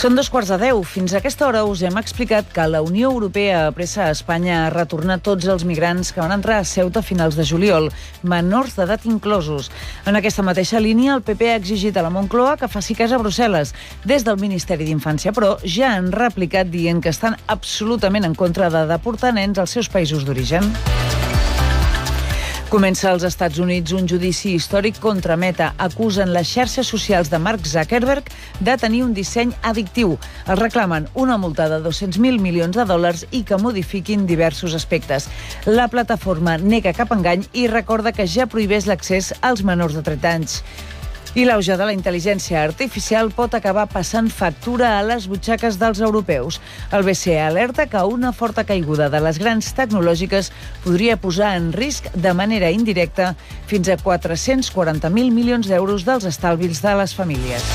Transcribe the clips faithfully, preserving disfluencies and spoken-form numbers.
Són dos quarts de deu. Fins a aquesta hora us hem explicat que la Unió Europea apressa a Espanya a retornar tots els migrants que van entrar a Ceuta a finals de juliol, menors d'edat inclosos. En aquesta mateixa línia, el P P ha exigit a la Moncloa que faci cas a Brussel·les. Des del Ministeri d'Infància, però, ja han replicat dient que estan absolutament en contra de deportar nens als seus països d'origen. Comença als Estats Units un judici històric contra Meta. Acusen les xarxes socials de Mark Zuckerberg de tenir un disseny addictiu. Els reclamen una multa de dos-cents mil milions de dòlars i que modifiquin diversos aspectes. La plataforma nega cap engany i recorda que ja prohibeix l'accés als menors de trenta anys. I l'auge de la intel·ligència artificial pot acabar passant factura a les butxaques dels europeus. El B C E alerta que una forta caiguda de les grans tecnològiques podria posar en risc de manera indirecta fins a quatre-cents quaranta mil milions d'euros dels estalvis de les famílies.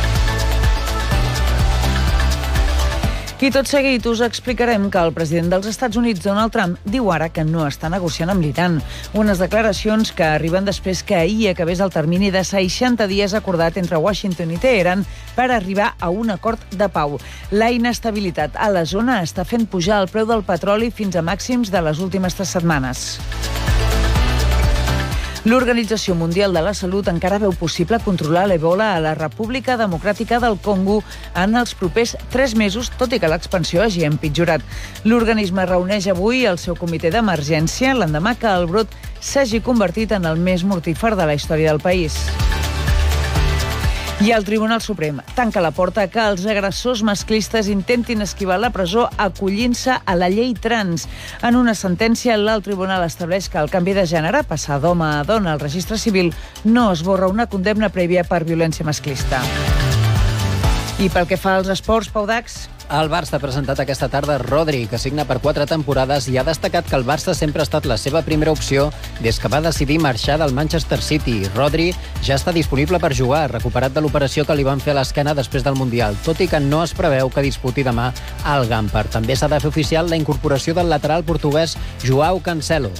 I tot seguit us explicarem que el president dels Estats Units, Donald Trump, diu ara que no està negociant amb l'Iran. Unes declaracions que arriben després que ahir acabés el termini de seixanta dies acordat entre Washington i Teheran per arribar a un acord de pau. La inestabilitat a la zona està fent pujar el preu del petroli fins a màxims de les últimes tres setmanes. L'Organització Mundial de la Salut encara veu possible controlar l'Ebola a la República Democràtica del Congo en els propers tres mesos, tot i que l'expansió hagi empitjorat. L'organisme reuneix avui el seu comitè d'emergència l'endemà que el brot s'hagi convertit en el més mortífer de la història del país. I el Tribunal Suprem tanca la porta que els agressors masclistes intentin esquivar la presó acollint-se a la llei trans. En una sentència, l'alt tribunal estableix que el canvi de gènere, passar d'home a dona al registre civil, no esborra una condemna prèvia per violència masclista. I pel que fa als esports, Pau Dax... El Barça ha presentat aquesta tarda Rodri, que signa per quatre temporades, i ha destacat que el Barça sempre ha estat la seva primera opció des que va decidir marxar del Manchester City. Rodri ja està disponible per jugar, recuperat de l'operació que li van fer a l'esquena després del Mundial, tot i que no es preveu que disputi demà al Gampar. També s'ha de fer oficial la incorporació del lateral portuguès Joao Cancelo.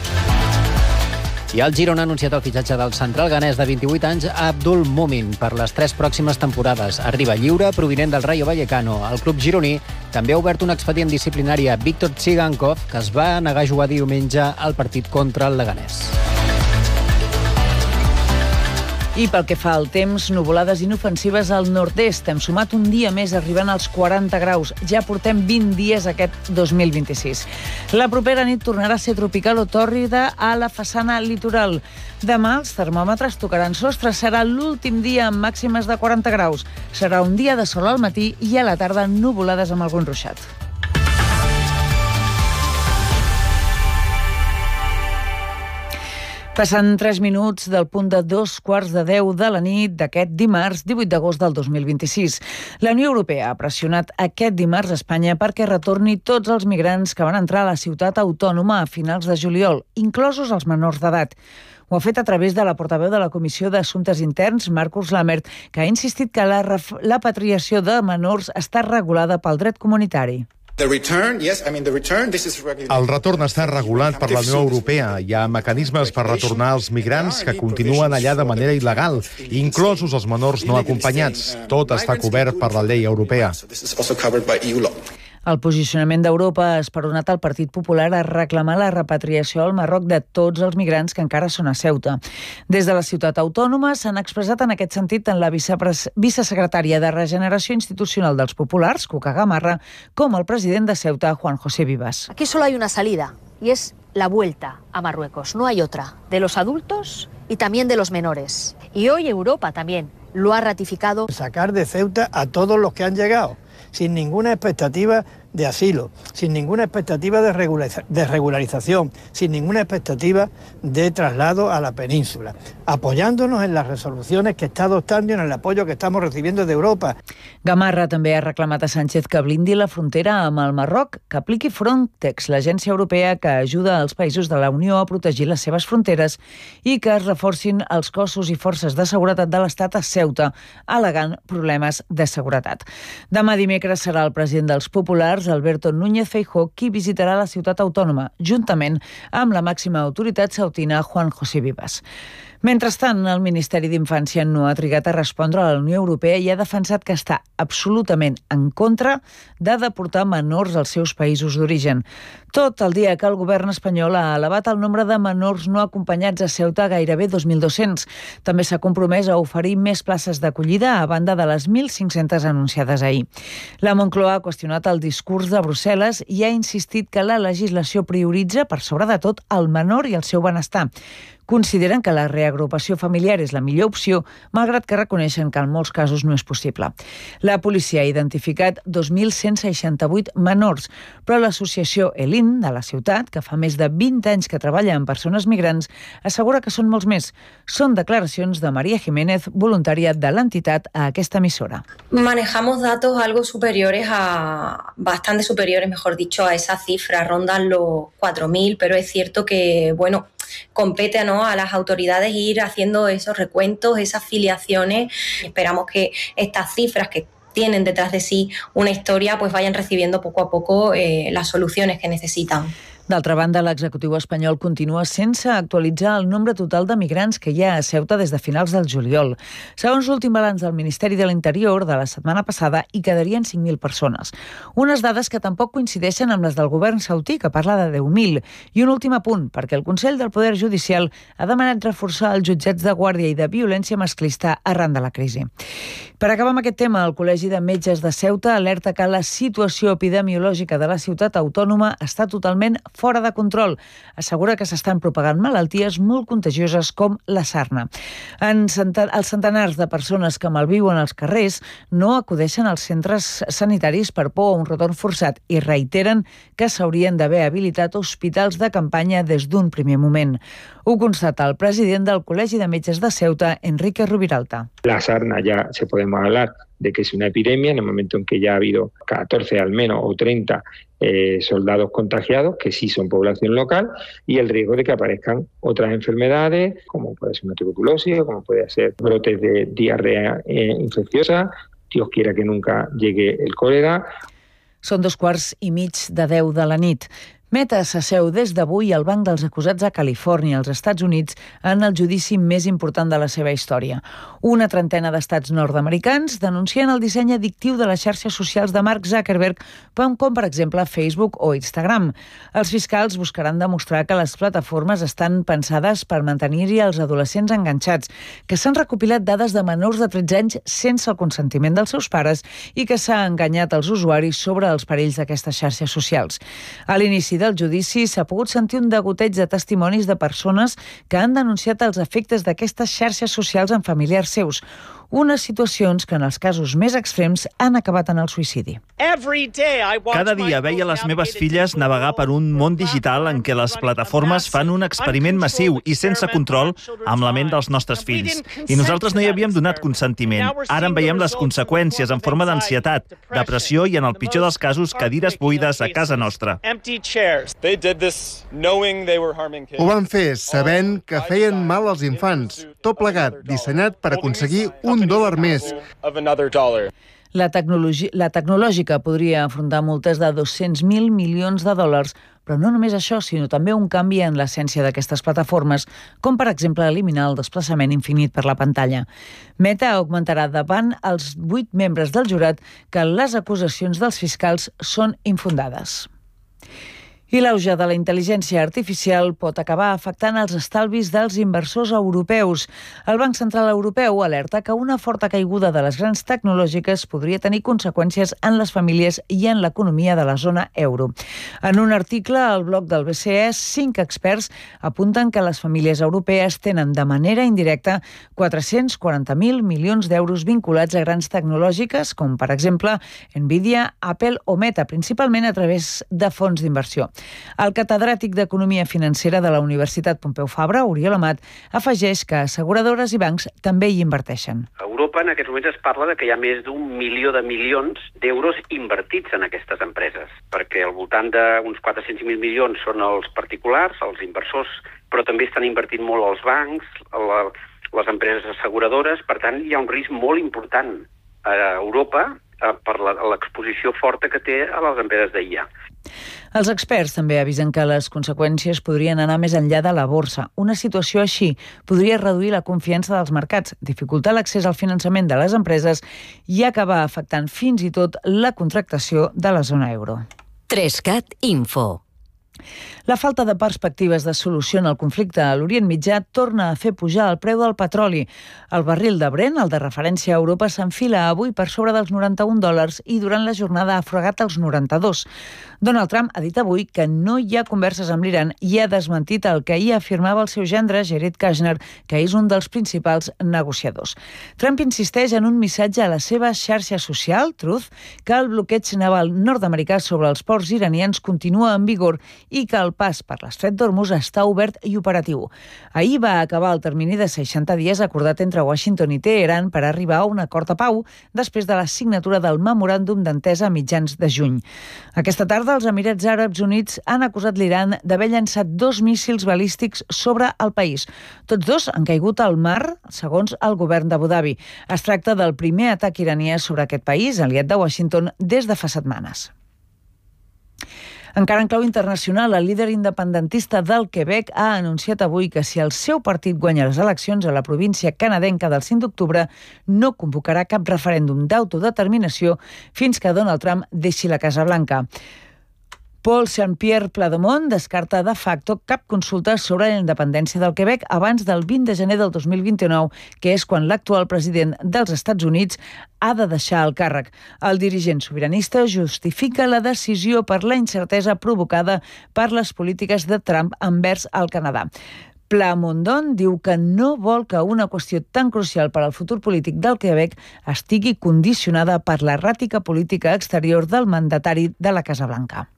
I el Girona ha anunciat el fitxatge del central ganès de vint-i-vuit anys Abdul Mumin per les tres pròximes temporades. Arriba lliure, provinent del Rayo Vallecano. El club gironí també ha obert un expedient disciplinari a Víctor Tsigankov, que es va negar a jugar diumenge al partit contra el Leganés. I pel que fa al temps, nuvolades inofensives al nord-est. Hem sumat un dia més arribant als quaranta graus. Ja portem vint dies aquest dos mil vint-i-sis. La propera nit tornarà a ser tropical o tòrrida a la façana litoral. Demà els termòmetres tocaran sostre. Serà l'últim dia amb màximes de quaranta graus. Serà un dia de sol al matí i a la tarda nuvolades amb algun ruixat. Passant tres minuts del punt de dos quarts de deu de la nit d'aquest dimarts, divuit d'agost del dos mil vint-i-sis. La Unió Europea ha pressionat aquest dimarts a Espanya perquè retorni tots els migrants que van entrar a la ciutat autònoma a finals de juliol, inclosos els menors d'edat. Ho ha fet a través de la portaveu de la Comissió d'Assumptes Interns, Markus Lammert, que ha insistit que la, la patriació de menors està regulada pel dret comunitari. El retorn està regulat per la Unió Europea. Hi ha mecanismes per retornar els migrants que continuen allà de manera il·legal, inclosos els menors no acompanyats. Tot està cobert per la llei europea. El posicionament d'Europa ha esperonat el Partit Popular a reclamar la repatriació al Marroc de tots els migrants que encara són a Ceuta. Des de la ciutat autònoma s'han expressat en aquest sentit tant la vicesecretària de Regeneració Institucional dels Populars, Cuca Gamarra, com el president de Ceuta, Juan José Vivas. Aquí solo hay una salida, y es la vuelta a Marruecos. No hay otra. De los adultos y también de los menores. Y hoy Europa también lo ha ratificado. Sacar de Ceuta a todos los que han llegado, sin ninguna expectativa de asilo, sin ninguna expectativa de, regulariza- de regularización, sin ninguna expectativa de traslado a la península, apoyándonos en las resoluciones que está adoptando y en el apoyo que estamos recibiendo de Europa. Gamarra també ha reclamat a Sánchez que blindi la frontera amb el Marroc, que apliqui Frontex, l'agència europea que ajuda els països de la Unió a protegir les seves fronteres, i que es reforcin els cossos i forces de seguretat de l'Estat a Ceuta, al·legant problemes de seguretat. Demà dimecres serà el president dels Populars, Alberto Núñez Feijóo, qui visitarà la ciutat autònoma, juntament amb la màxima autoritat ceutina, Juan José Vivas. Mentrestant, el Ministeri d'Infància no ha trigat a respondre a la Unió Europea i ha defensat que està absolutament en contra de deportar menors als seus països d'origen. Tot el dia que el govern espanyol ha elevat el nombre de menors no acompanyats a Ceuta a gairebé dos mil dos-cents. També s'ha compromès a oferir més places d'acollida a banda de les mil cinc-centes anunciades ahir. La Moncloa ha qüestionat el discurs de Brussel·les i ha insistit que la legislació prioritza, per sobre de tot, el menor i el seu benestar. Consideren que la reagrupació familiar és la millor opció, malgrat que reconeixen que en molts casos no és possible. La policia ha identificat dos mil cent seixanta-vuit menors, però l'associació ELIN de la ciutat, que fa més de vint anys que treballa amb persones migrants, assegura que són molts més. Són declaracions de María Jiménez, voluntària de l'entitat a aquesta emissora. Manejamos datos algo superiores a, bastante superiores, mejor dicho, a esa cifra, rondan los cuatro mil, pero es cierto que, bueno, compete, ¿no?, a las autoridades ir haciendo esos recuentos, esas filiaciones. Esperamos que estas cifras que tienen detrás de sí una historia pues vayan recibiendo poco a poco eh, las soluciones que necesitan. D'altra banda, l'executiu espanyol continua sense actualitzar el nombre total de migrants que hi ha a Ceuta des de finals del juliol. Segons l'últim balanç del Ministeri de l'Interior de la setmana passada, hi quedarien cinc mil persones. Unes dades que tampoc coincideixen amb les del govern sautí, que parla de deu mil. I un últim apunt, perquè el Consell del Poder Judicial ha demanat reforçar els jutjats de guàrdia i de violència masclista arran de la crisi. Per acabar amb aquest tema, el Col·legi de Metges de Ceuta alerta que la situació epidemiològica de la ciutat autònoma està totalment fora de control. Assegura que s'estan propagant malalties molt contagioses com la sarna. En centen- els centenars de persones que malviuen als carrers no acudeixen als centres sanitaris per por a un retorn forçat i reiteren que s'haurien d'haver habilitat hospitals de campanya des d'un primer moment. Ho constata el president del Col·legi de Metges de Ceuta, Enrique Rubiralta. La sarna ya se podemos hablar de que es una epidemia en el momento en que ya ha habido catorce al menos o treinta eh, soldados contagiados, que sí son población local, y el riesgo de que aparezcan otras enfermedades, como puede ser una tuberculosis, como puede ser brotes de diarrea eh, infecciosa, Dios quiera que nunca llegue el cólera. Són dos quarts i mig de deu de la nit. Meta s'asseu des d'avui al banc dels acusats a Califòrnia, als Estats Units, en el judici més important de la seva història. Una trentena d'estats nord-americans denuncien el disseny addictiu de les xarxes socials de Mark Zuckerberg, com, per exemple Facebook o Instagram. Els fiscals buscaran demostrar que les plataformes estan pensades per mantenir-hi els adolescents enganxats, que s'han recopilat dades de menors de tretze anys sense el consentiment dels seus pares i que s'ha enganyat els usuaris sobre els perills d'aquestes xarxes socials. A l'inici del judici s'ha pogut sentir un degoteig de testimonis de persones que han denunciat els efectes d'aquestes xarxes socials en familiars seus, unes situacions que en els casos més extrems han acabat en el suïcidi. Cada dia veia les meves filles navegar per un món digital en què les plataformes fan un experiment massiu i sense control amb la ment dels nostres fills. I nosaltres no hi havíem donat consentiment. Ara en veiem les conseqüències en forma d'ansietat, depressió i, en el pitjor dels casos, cadires buides a casa nostra. Ho van fer sabent que feien mal als infants, tot plegat dissenyat per aconseguir un dòlar més. La, tecnologi- la tecnològica podria afrontar multes de dos-cents mil milions de dòlars, però no només això, sinó també un canvi en l'essència d'aquestes plataformes, com per exemple eliminar el desplaçament infinit per la pantalla. Meta augmentarà davant els vuit membres del jurat que les acusacions dels fiscals són infundades. I l'auge de la intel·ligència artificial pot acabar afectant els estalvis dels inversors europeus. El Banc Central Europeu alerta que una forta caiguda de les grans tecnològiques podria tenir conseqüències en les famílies i en l'economia de la zona euro. En un article al blog del B C E, cinc experts apunten que les famílies europees tenen de manera indirecta quatre-cents quaranta mil milions d'euros vinculats a grans tecnològiques, com per exemple Nvidia, Apple o Meta, principalment a través de fons d'inversió. El catedràtic d'Economia Financera de la Universitat Pompeu Fabra, Oriol Amat, afegeix que asseguradores i bancs també hi inverteixen. A Europa en aquests moments es parla de que hi ha més d'un milió de milions d'euros invertits en aquestes empreses, perquè al voltant d'uns quatre-cents mil milions són els particulars, els inversors, però també estan invertint molt els bancs, la, les empreses asseguradores. Per tant, hi ha un risc molt important a Europa per l'exposició forta que té a les empreses d'I A. Els experts també avisen que les conseqüències podrien anar més enllà de la borsa. Una situació així podria reduir la confiança dels mercats, dificultar l'accés al finançament de les empreses i acabar afectant fins i tot la contractació de la zona euro. tres cat Info. La falta de perspectives de solució en el conflicte a l'Orient Mitjà torna a fer pujar el preu del petroli. El barril de Brent, el de referència a Europa, s'enfila avui per sobre dels noranta-un dòlars i durant la jornada ha fregat els noranta-dos. Donald Trump ha dit avui que no hi ha converses amb l'Iran i ha desmentit el que ahir afirmava el seu gendre, Jared Kushner, que és un dels principals negociadors. Trump insisteix en un missatge a la seva xarxa social, Truth, que el bloqueig naval nord-americà sobre els ports iranians continua en vigor i que el pas per l'Estret d'Hormuz està obert i operatiu. Ahir va acabar el termini de seixanta dies acordat entre Washington i Teheran per arribar a un acord de pau després de la signatura del memoràndum d'entesa a mitjans de juny. Aquesta tarda, els Emirats Àrabs Units han acusat l'Iran d'haver llançat dos míssils balístics sobre el país. Tots dos han caigut al mar, segons el govern d'Abu Dhabi. Es tracta del primer atac iranià sobre aquest país, aliat de Washington, des de fa setmanes. Encara en clau internacional, el líder independentista del Quebec ha anunciat avui que si el seu partit guanya les eleccions a la província canadenca del cinc d'octubre, no convocarà cap referèndum d'autodeterminació fins que Donald Trump deixi la Casa Blanca. Paul Saint-Pierre Plamondon descarta de facto cap consulta sobre la independència del Quebec abans del vint de gener del dos mil vint-i-nou, que és quan l'actual president dels Estats Units ha de deixar el càrrec. El dirigent sobiranista justifica la decisió per la incertesa provocada per les polítiques de Trump envers el Canadà. Plamondon diu que no vol que una qüestió tan crucial per al futur polític del Quebec estigui condicionada per l'erràtica política exterior del mandatari de la Casa Blanca.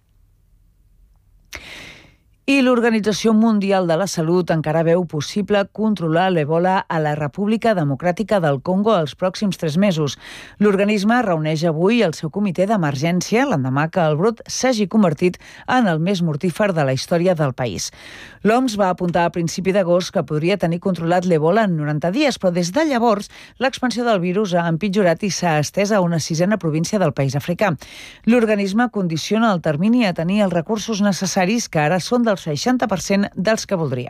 I l'Organització Mundial de la Salut encara veu possible controlar l'Ebola a la República Democràtica del Congo els pròxims tres mesos. L'organisme reuneix avui el seu comitè d'emergència l'endemà que el brot s'hagi convertit en el més mortífer de la història del país. L'O M S va apuntar a principi d'agost que podria tenir controlat l'Ebola en noranta dies, però des de llavors l'expansió del virus ha empitjorat i s'ha estès a una sisena província del país africà. L'organisme condiciona el termini a tenir els recursos necessaris, que ara són del seixanta per cent dels que voldria.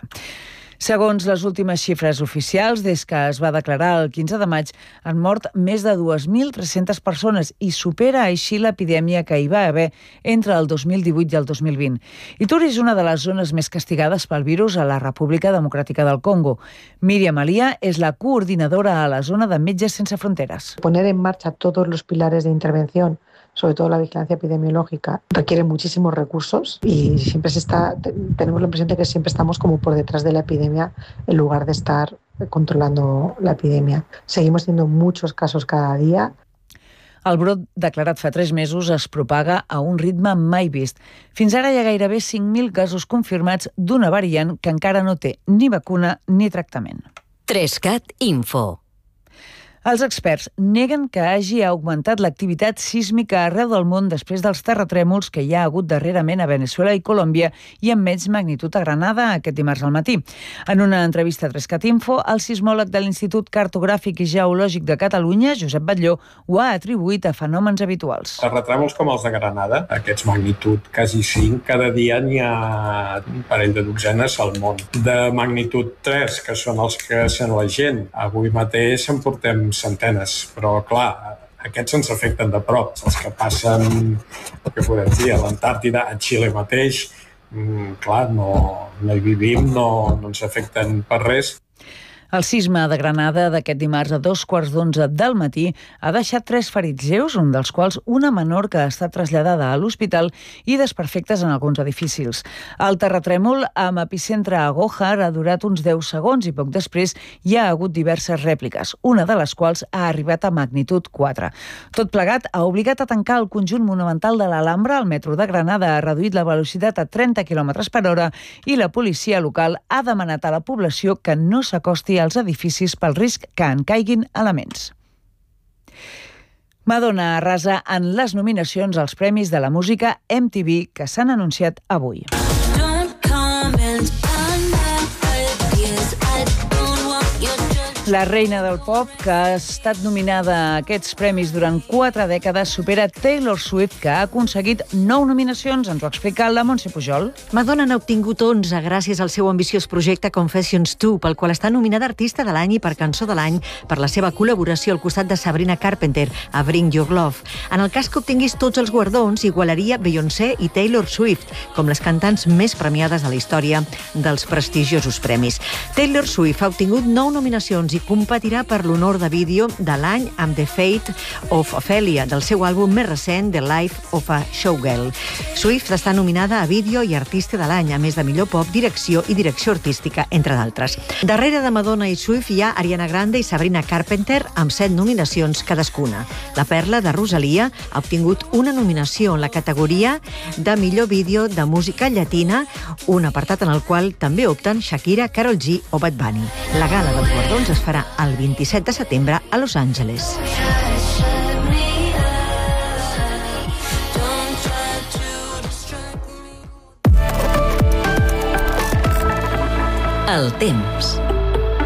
Segons les últimes xifres oficials, des que es va declarar el quinze de maig, han mort més de dues mil tres-centes persones i supera així l'epidèmia que hi va haver entre el dos mil divuit i el dos mil vint. Ituri és una de les zones més castigades pel virus a la República Democràtica del Congo. Míriam Alia és la coordinadora a la zona de Metges Sense Fronteras. Poner en marcha todos los pilares de intervención, sobre todo la vigilancia epidemiológica, requiere muchísimos recursos y siempre se está, tenemos la impresión de que siempre estamos como por detrás de la epidemia en lugar de estar controlando la epidemia. Seguimos teniendo muchos casos cada día. El brot, declarat fa tres mesos, es propaga a un ritme mai vist. Fins ara hi ha gairebé cinc mil casos confirmats d'una variant que encara no té ni vacuna ni tractament. tres cat Info. Els experts neguen que hagi augmentat l'activitat sísmica arreu del món després dels terratrèmols que hi ha hagut darrerament a Veneçuela i Colòmbia i amb menys magnitud a Granada aquest dimarts al matí. En una entrevista a tres cat Info, el sismòleg de l'Institut Cartogràfic i Geològic de Catalunya, Josep Batlló, ho ha atribuït a fenòmens habituals. Terratrèmols com els de Granada, aquests magnitud quasi cinc, cada dia n'hi ha un parell de dotzenes al món. De magnitud tres, que són els que sent la gent, avui mateix en portem centenes, però clar, aquests ens afecten de prop. Els que passen, què podem dir, a l'Antàrtida, a Xile mateix, mm, clar, no, no hi vivim, no, no ens afecten per res. El sisme de Granada d'aquest dimarts a dos quarts d'onze del matí ha deixat tres ferits lleus, un dels quals una menor que ha estat traslladada a l'hospital i desperfectes en alguns edificis. El terratrèmol amb epicentre a Gójar ha durat uns deu segons i poc després hi ha hagut diverses rèpliques, una de les quals ha arribat a magnitud quatre. Tot plegat ha obligat a tancar el conjunt monumental de l'Alhambra. El metro de Granada ha reduït la velocitat a trenta quilòmetres per hora i la policia local ha demanat a la població que no s'acosti als edificis pel risc que en caiguin elements. Madonna arrasa en les nominacions als Premis de la Música M T V que s'han anunciat avui. La reina del pop, que ha estat nominada a aquests premis durant quatre dècades, supera Taylor Swift, que ha aconseguit nou nominacions. Ens ho ha explicat la Montse Pujol. Madonna n'ha obtingut onze gràcies al seu ambiciós projecte Confessions dos, pel qual està nominada Artista de l'Any i per Cançó de l'Any per la seva col·laboració al costat de Sabrina Carpenter a Bring Your Love. En el cas que obtinguis tots els guardons, igualaria Beyoncé i Taylor Swift com les cantants més premiades a la història dels prestigiosos premis. Taylor Swift ha obtingut nou nominacions i competirà per l'honor de vídeo de l'any amb The Fate of Ophelia, del seu àlbum més recent, The Life of a Showgirl. Swift està nominada a vídeo i artista de l'any, a més de millor pop, direcció i direcció artística, entre d'altres. Darrere de Madonna i Swift hi ha Ariana Grande i Sabrina Carpenter, amb set nominacions cadascuna. La perla de Rosalia ha obtingut una nominació en la categoria de millor vídeo de música llatina, un apartat en el qual també opten Shakira, Karol G o Bad Bunny. La gala dels guardons es farà el vint-i-set de setembre a Los Angeles. El temps.